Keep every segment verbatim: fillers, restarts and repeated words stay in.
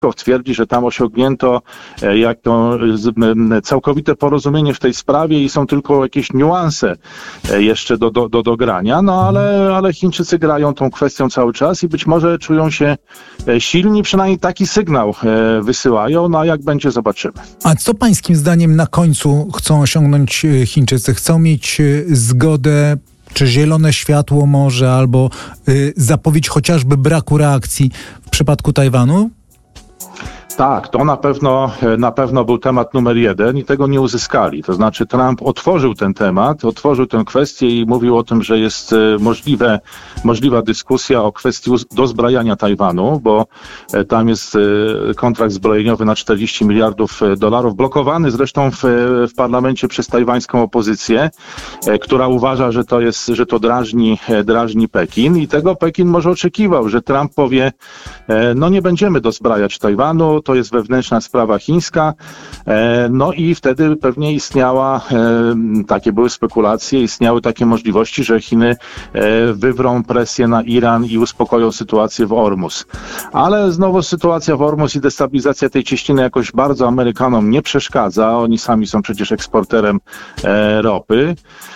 twierdzi, że tam osiągnięto jak to całkowite porozumienie w tej sprawie i są tylko jakieś niuanse jeszcze do, do, do dogrania, no ale, ale Chińczycy grają tą kwestią cały czas i być może czują się silni, przynajmniej taki sygnał wysyłają, no a jak będzie, zobaczymy. A co pańskim zdaniem na końcu chcą osiągnąć Chińczycy? Chcą mieć zgodę, czy zielone światło może, albo y, zapowiedź chociażby braku reakcji w przypadku Tajwanu? Tak, to na pewno, na pewno był temat numer jeden i tego nie uzyskali. To znaczy Trump otworzył ten temat, otworzył tę kwestię i mówił o tym, że jest możliwe, możliwa dyskusja o kwestii dozbrajania Tajwanu, bo tam jest kontrakt zbrojeniowy na czterdzieści miliardów dolarów, blokowany zresztą w, w parlamencie przez tajwańską opozycję, która uważa, że to jest, że to drażni, drażni Pekin i tego Pekin może oczekiwał, że Trump powie, no nie będziemy dozbrajać Tajwanu, to jest wewnętrzna sprawa chińska, no i wtedy pewnie istniała, takie były spekulacje, istniały takie możliwości, że Chiny wywrą presję na Iran i uspokoją sytuację w Ormus. Ale znowu sytuacja w Ormus i destabilizacja tej cieśniny jakoś bardzo Amerykanom nie przeszkadza, oni sami są przecież eksporterem ropy,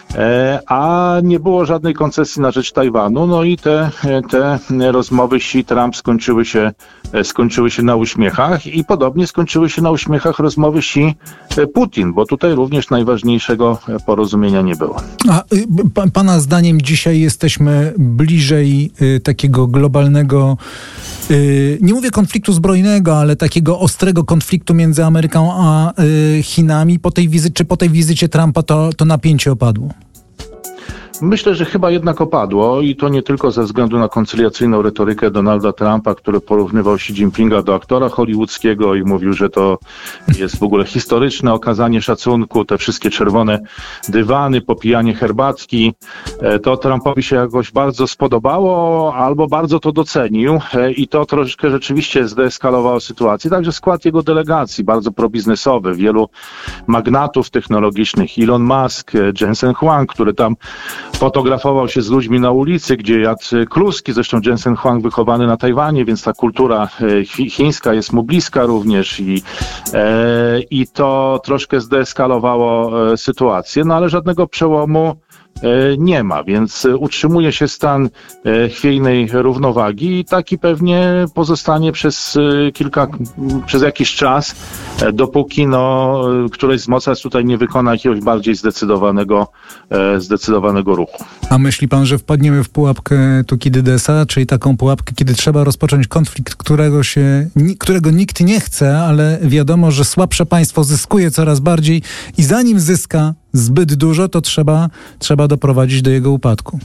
a nie było żadnej koncesji na rzecz Tajwanu, no i te, te rozmowy Xi-Trump skończyły się, skończyły się na uśmiechach i podobnie skończyły się na uśmiechach rozmowy Xi-Putin, bo tutaj również najważniejszego porozumienia nie było. A pa, pana zdaniem dzisiaj jesteśmy bliżej y, takiego globalnego, y, nie mówię konfliktu zbrojnego, ale takiego ostrego konfliktu między Ameryką a y, Chinami po tej wizycie, czy po tej wizycie Trumpa to, to napięcie opadło? Myślę, że chyba jednak opadło i to nie tylko ze względu na koncyliacyjną retorykę Donalda Trumpa, który porównywał Xi Jinpinga do aktora hollywoodzkiego i mówił, że to jest w ogóle historyczne okazanie szacunku, te wszystkie czerwone dywany, popijanie herbatki. To Trumpowi się jakoś bardzo spodobało albo bardzo to docenił i to troszeczkę rzeczywiście zdeeskalowało sytuację. Także skład jego delegacji, bardzo probiznesowy, wielu magnatów technologicznych, Elon Musk, Jensen Huang, który tam fotografował się z ludźmi na ulicy, gdzie jadł kluski, zresztą Jensen Huang wychowany na Tajwanie, więc ta kultura chińska jest mu bliska również i, e, i to troszkę zdeeskalowało sytuację, no ale żadnego przełomu nie ma, więc utrzymuje się stan chwiejnej równowagi i taki pewnie pozostanie przez kilka, przez jakiś czas, dopóki no, któreś z mocarstw tutaj nie wykona jakiegoś bardziej zdecydowanego, zdecydowanego ruchu. A myśli pan, że wpadniemy w pułapkę Tukidydesa, czyli taką pułapkę, kiedy trzeba rozpocząć konflikt, którego się, którego nikt nie chce, ale wiadomo, że słabsze państwo zyskuje coraz bardziej i zanim zyska zbyt dużo, to trzeba, trzeba doprowadzić do jego upadku.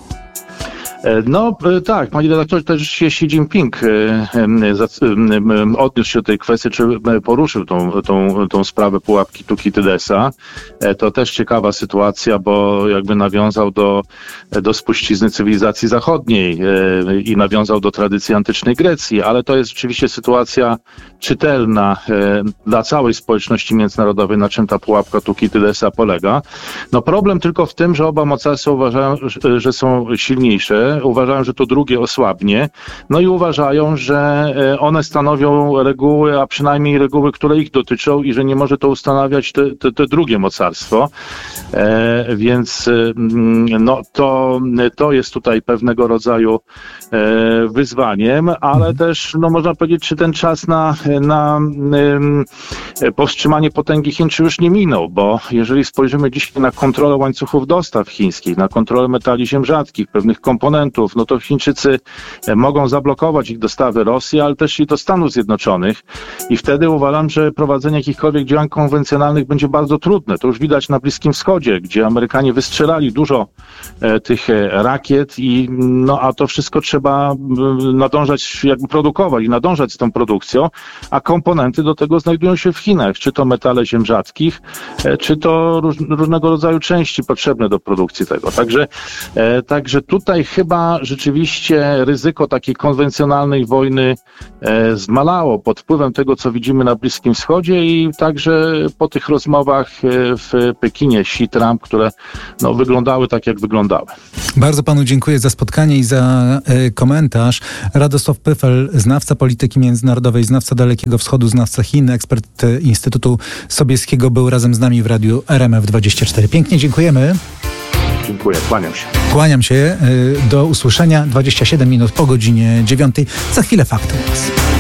No tak, panie redaktorze, też Xi Jinping odniósł się do tej kwestii, czy poruszył tą, tą, tą sprawę pułapki Tukidydesa. To też ciekawa sytuacja, bo jakby nawiązał do, do spuścizny cywilizacji zachodniej i nawiązał do tradycji antycznej Grecji, ale to jest rzeczywiście sytuacja czytelna dla całej społeczności międzynarodowej, na czym ta pułapka Tukidydesa polega. No problem tylko w tym, że oba mocarstwa uważają, że są silniejsze, uważają, że to drugie osłabnie, no i uważają, że one stanowią reguły, a przynajmniej reguły, które ich dotyczą i że nie może to ustanawiać te, te, te drugie mocarstwo. E, więc no, to, to jest tutaj pewnego rodzaju e, wyzwaniem, ale też no, można powiedzieć, czy ten czas na, na e, powstrzymanie potęgi Chin czy już nie minął, bo jeżeli spojrzymy dzisiaj na kontrolę łańcuchów dostaw chińskich, na kontrolę metali ziem rzadkich, pewnych komponentów, no to Chińczycy mogą zablokować ich dostawy Rosji, ale też i do Stanów Zjednoczonych i wtedy uważam, że prowadzenie jakichkolwiek działań konwencjonalnych będzie bardzo trudne. To już widać na Bliskim Wschodzie, gdzie Amerykanie wystrzelali dużo e, tych rakiet i no a to wszystko trzeba nadążać, jakby produkować i nadążać z tą produkcją, a komponenty do tego znajdują się w Chinach, czy to metale ziem rzadkich, e, czy to róż, różnego rodzaju części potrzebne do produkcji tego. Także, e, także tutaj chyba chyba rzeczywiście ryzyko takiej konwencjonalnej wojny e, zmalało pod wpływem tego, co widzimy na Bliskim Wschodzie i także po tych rozmowach w Pekinie Xi-Trump, które no, wyglądały tak, jak wyglądały. Bardzo panu dziękuję za spotkanie i za e, komentarz. Radosław Pyfel, znawca polityki międzynarodowej, znawca Dalekiego Wschodu, znawca Chin, ekspert e, Instytutu Sobieskiego, był razem z nami w radiu R M F dwadzieścia cztery. Pięknie dziękujemy. Dziękuję, kłaniam się. Kłaniam się. E, do usłyszenia. dwadzieścia siedem minut po godzinie dziewiątej. Za chwilę fakty.